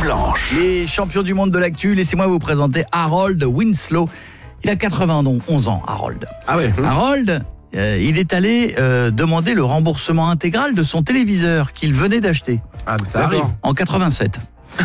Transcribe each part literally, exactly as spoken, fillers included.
Blanche. Les champions du monde de l'actu, laissez-moi vous présenter Harold Winslow. Il a quatre-vingt-onze ans, Harold. Ah ouais. Harold, euh, il est allé euh, demander le remboursement intégral de son téléviseur qu'il venait d'acheter. Ah, mais ça arrive. En quatre-vingt-sept.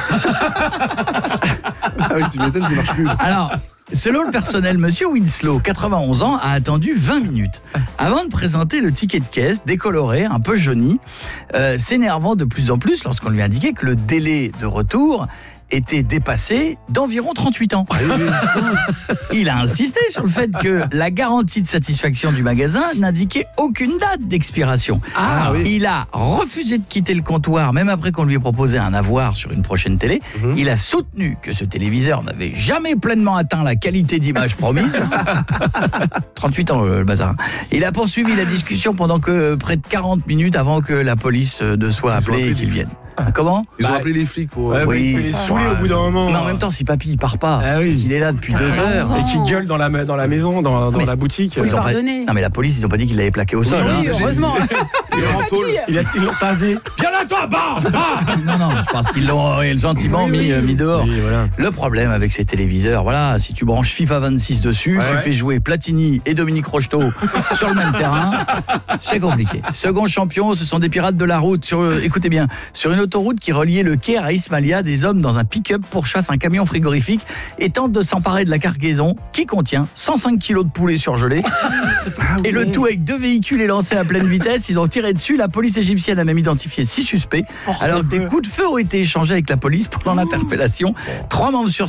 Ah oui, tu m'étonnes qu'il marche plus. Alors, selon le personnel, monsieur Winslow, quatre-vingt-onze ans, a attendu vingt minutes avant de présenter le ticket de caisse, décoloré, un peu jauni, euh, s'énervant de plus en plus lorsqu'on lui indiquait que le délai de retour était dépassé d'environ trente-huit ans. Il a insisté sur le fait que la garantie de satisfaction du magasin n'indiquait aucune date d'expiration. Ah, oui. Il a refusé de quitter le comptoir, même après qu'on lui ait proposé un avoir sur une prochaine télé. Mmh. Il a soutenu que ce téléviseur n'avait jamais pleinement atteint la qualité d'image promise. trente-huit ans, le bazar. Il a poursuivi la discussion pendant que près de quarante minutes avant que la police ne soit appelée et qu'il vienne. Comment ? Ils ont Bah, appelé les flics pour... Ouais, Oui. oui, il est saoulé au bout d'un moment. Mais en même temps, si papy il part pas, Ah oui. il est là depuis deux heures. Et qui gueule dans la, dans la maison, dans, dans Mais- la boutique. Ils ont pas- pardonné. Non mais la police, ils ont pas dit qu'il l'avait plaqué au sol. Oui, hein. heureusement. Ils ont en tôle. Il a- Ils l'ont tasé. Viens là, toi, bah, bah. Non, non, je pense qu'ils l'ont euh, gentiment Oui, mis, oui. euh, mis dehors. Oui, voilà. Le problème avec ces téléviseurs, voilà, si tu branches FIFA vingt-six dessus, Ouais. tu fais jouer Platini et Dominique Rocheteau sur le même terrain, c'est compliqué. Second champion, ce sont des pirates de la route. Sur, euh, écoutez bien, sur une autoroute qui reliait le Caire à Ismailia, des hommes dans un pick-up pourchassent un camion frigorifique et tentent de s'emparer de la cargaison qui contient cent cinq kilos de poulet surgelé. Et le tout avec deux véhicules élancés à pleine vitesse. Ils ont tiré dessus. La police égyptienne a même identifié six suspects. Alors que des coups de feu ont été échangés avec la police pendant l'interpellation. Trois membres sur